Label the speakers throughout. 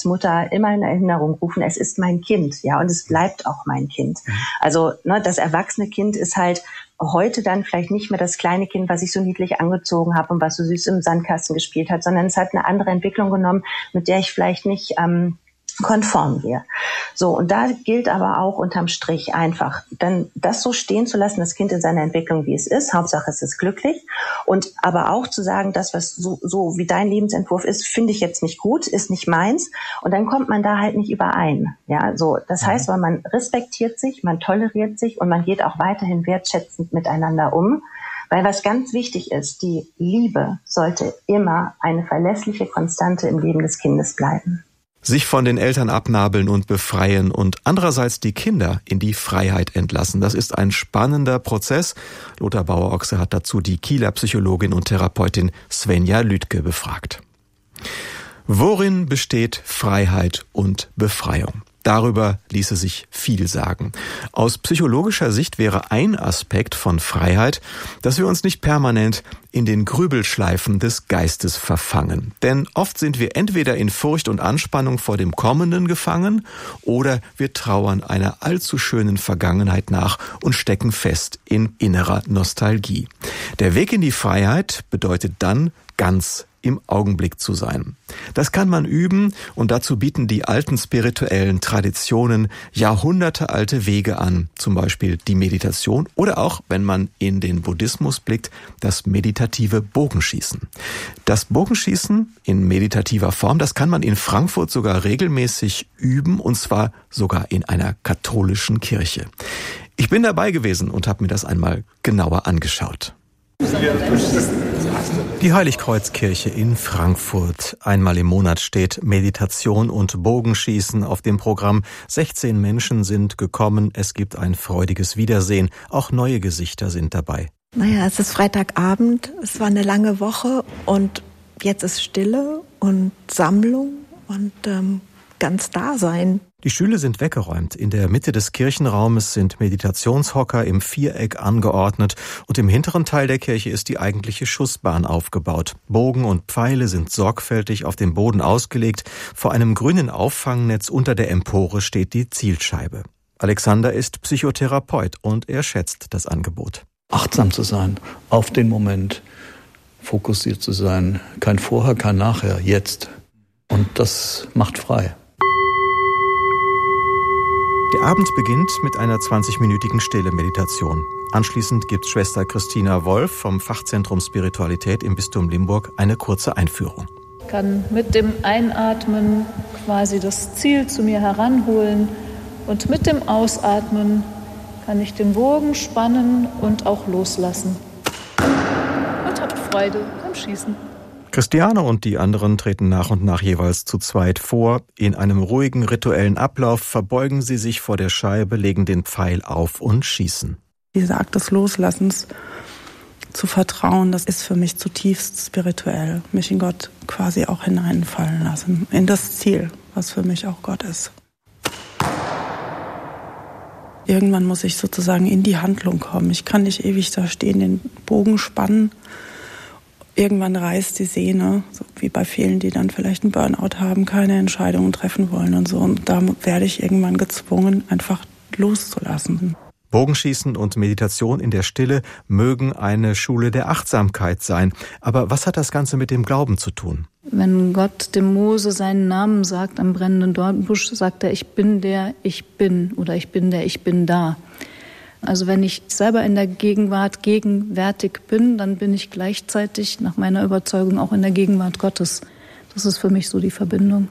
Speaker 1: als Mutter immer in Erinnerung rufen, es ist mein Kind, ja, und es bleibt auch mein Kind. Also das erwachsene Kind ist halt heute dann vielleicht nicht mehr das kleine Kind, was ich so niedlich angezogen habe und was so süß im Sandkasten gespielt hat, sondern es hat eine andere Entwicklung genommen, mit der ich vielleicht nicht konform gehe. So, und da gilt aber auch unterm Strich einfach, dann das so stehen zu lassen, das Kind in seiner Entwicklung, wie es ist, Hauptsache es ist glücklich, und aber auch zu sagen, das, was so wie dein Lebensentwurf ist, finde ich jetzt nicht gut, ist nicht meins, und dann kommt man da halt nicht überein. Ja, so, das heißt, weil man respektiert sich, man toleriert sich und man geht auch weiterhin wertschätzend miteinander um. Weil was ganz wichtig ist, die Liebe sollte immer eine verlässliche Konstante im Leben des Kindes bleiben.
Speaker 2: Sich von den Eltern abnabeln und befreien und andererseits die Kinder in die Freiheit entlassen. Das ist ein spannender Prozess. Lothar Bauer-Ochse hat dazu die Kieler Psychologin und Therapeutin Svenja Lüdke befragt. Worin besteht Freiheit und Befreiung? Darüber ließe sich viel sagen. Aus psychologischer Sicht wäre ein Aspekt von Freiheit, dass wir uns nicht permanent in den Grübelschleifen des Geistes verfangen. Denn oft sind wir entweder in Furcht und Anspannung vor dem Kommenden gefangen oder wir trauern einer allzu schönen Vergangenheit nach und stecken fest in innerer Nostalgie. Der Weg in die Freiheit bedeutet dann, ganz im Augenblick zu sein. Das kann man üben und dazu bieten die alten spirituellen Traditionen jahrhundertealte Wege an, zum Beispiel die Meditation oder auch, wenn man in den Buddhismus blickt, das meditative Bogenschießen. Das Bogenschießen in meditativer Form, das kann man in Frankfurt sogar regelmäßig üben, und zwar sogar in einer katholischen Kirche. Ich bin dabei gewesen und habe mir das einmal genauer angeschaut. Die Heiligkreuzkirche in Frankfurt. Einmal im Monat steht Meditation und Bogenschießen auf dem Programm. 16 Menschen sind gekommen. Es gibt ein freudiges Wiedersehen. Auch neue Gesichter sind dabei.
Speaker 3: Naja, es ist Freitagabend. Es war eine lange Woche und jetzt ist Stille und Sammlung und ganz Dasein.
Speaker 2: Die Stühle sind weggeräumt. In der Mitte des Kirchenraumes sind Meditationshocker im Viereck angeordnet und im hinteren Teil der Kirche ist die eigentliche Schussbahn aufgebaut. Bogen und Pfeile sind sorgfältig auf dem Boden ausgelegt. Vor einem grünen Auffangnetz unter der Empore steht die Zielscheibe. Alexander ist Psychotherapeut und er schätzt das Angebot.
Speaker 4: Achtsam zu sein, auf den Moment, fokussiert zu sein, kein Vorher, kein Nachher, jetzt. Und das macht frei.
Speaker 2: Der Abend beginnt mit einer 20-minütigen Stille-Meditation. Anschließend gibt Schwester Christina Wolf vom Fachzentrum Spiritualität im Bistum Limburg eine kurze Einführung.
Speaker 5: Ich kann mit dem Einatmen quasi das Ziel zu mir heranholen und mit dem Ausatmen kann ich den Bogen spannen und auch loslassen. Und habt Freude beim Schießen.
Speaker 2: Christiane und die anderen treten nach und nach jeweils zu zweit vor. In einem ruhigen rituellen Ablauf verbeugen sie sich vor der Scheibe, legen den Pfeil auf und schießen.
Speaker 6: Dieser Akt des Loslassens, zu vertrauen, das ist für mich zutiefst spirituell. Mich in Gott quasi auch hineinfallen lassen, in das Ziel, was für mich auch Gott ist. Irgendwann muss ich sozusagen in die Handlung kommen. Ich kann nicht ewig da stehen, den Bogen spannen. Irgendwann reißt die Sehne, so wie bei vielen, die dann vielleicht einen Burnout haben, keine Entscheidungen treffen wollen und so. Und da werde ich irgendwann gezwungen, einfach loszulassen.
Speaker 2: Bogenschießen und Meditation in der Stille mögen eine Schule der Achtsamkeit sein. Aber was hat das Ganze mit dem Glauben zu tun?
Speaker 5: Wenn Gott dem Mose seinen Namen sagt am brennenden Dornbusch, sagt er, ich bin der ich bin oder ich bin der ich bin da. Also wenn ich selber in der Gegenwart gegenwärtig bin, dann bin ich gleichzeitig nach meiner Überzeugung auch in der Gegenwart Gottes. Das ist für mich so die Verbindung.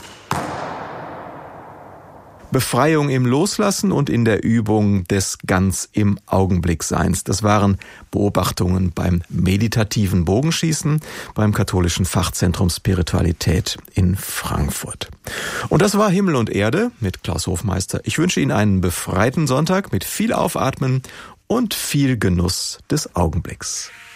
Speaker 2: Befreiung im Loslassen und in der Übung des ganz im Augenblick Seins. Das waren Beobachtungen beim meditativen Bogenschießen beim katholischen Fachzentrum Spiritualität in Frankfurt. Und das war Himmel und Erde mit Klaus Hofmeister. Ich wünsche Ihnen einen befreiten Sonntag mit viel Aufatmen und viel Genuss des Augenblicks.